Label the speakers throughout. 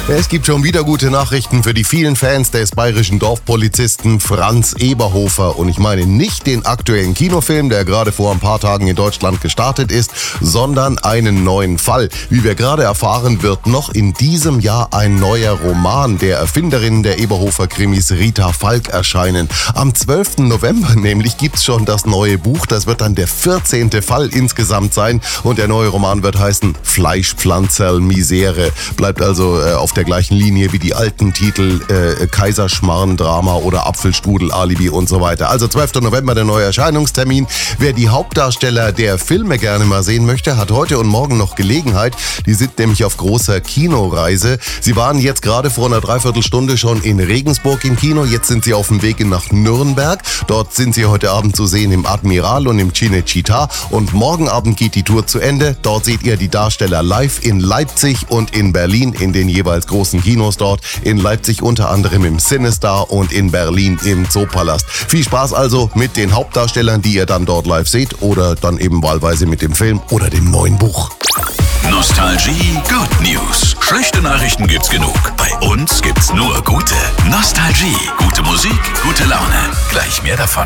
Speaker 1: Es gibt schon wieder gute Nachrichten für die vielen Fans des bayerischen Dorfpolizisten Franz Eberhofer. Und ich meine nicht den aktuellen Kinofilm, der gerade vor ein paar Tagen in Deutschland gestartet ist, sondern einen neuen Fall. Wie wir gerade erfahren, wird noch in diesem Jahr ein neuer Roman der Erfinderin der Eberhofer-Krimis Rita Falk erscheinen. Am 12. November nämlich gibt's schon das neue Buch. Das wird dann der 14. Fall insgesamt sein. Und der neue Roman wird heißen Fleischpflanzerl Misere. Bleibt also auf der gleichen Linie wie die alten Titel Kaiserschmarrn-Drama oder Apfelstrudel-Alibi und so weiter. Also 12. November der neue Erscheinungstermin. Wer die Hauptdarsteller der Filme gerne mal sehen möchte, hat heute und morgen noch Gelegenheit. Die sind nämlich auf großer Kinoreise. Sie waren jetzt gerade vor einer Dreiviertelstunde schon in Regensburg im Kino. Jetzt sind sie auf dem Weg nach Nürnberg. Dort sind sie heute Abend zu sehen im Admiral und im Cinecittà. Und morgen Abend geht die Tour zu Ende. Dort seht ihr die Darsteller live in Leipzig und in Berlin in den jeweils großen Kinos dort. In Leipzig unter anderem im CineStar und in Berlin im Zoopalast. Viel Spaß also mit den Hauptdarstellern, die ihr dann dort live seht oder dann eben wahlweise mit dem Film oder dem neuen Buch.
Speaker 2: Nostalgie Good News. Schlechte Nachrichten gibt's genug. Bei uns gibt's nur gute. Nostalgie. Gute Musik, gute Laune. Gleich mehr davon.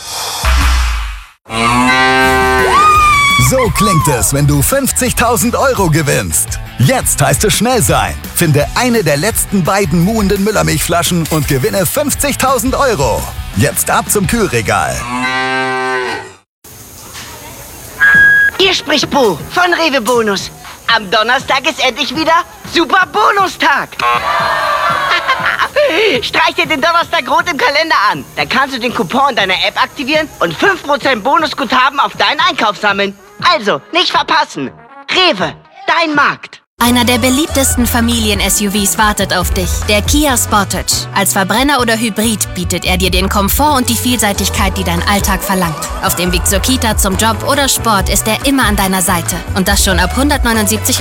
Speaker 3: So klingt es, wenn du 50.000 € gewinnst. Jetzt heißt es schnell sein. Finde eine der letzten beiden muhenden Müllermilchflaschen und gewinne 50.000 €. Jetzt ab zum Kühlregal.
Speaker 4: Hier spricht Bo von Rewe Bonus. Am Donnerstag ist endlich wieder Super Bonustag. Streich dir den Donnerstag rot im Kalender an. Dann kannst du den Coupon in deiner App aktivieren und 5% Bonusguthaben auf deinen Einkauf sammeln. Also, nicht verpassen. Rewe, dein Markt.
Speaker 5: Einer der beliebtesten Familien-SUVs wartet auf dich, der Kia Sportage. Als Verbrenner oder Hybrid bietet er dir den Komfort und die Vielseitigkeit, die dein Alltag verlangt. Auf dem Weg zur Kita, zum Job oder Sport ist er immer an deiner Seite. Und das schon ab 179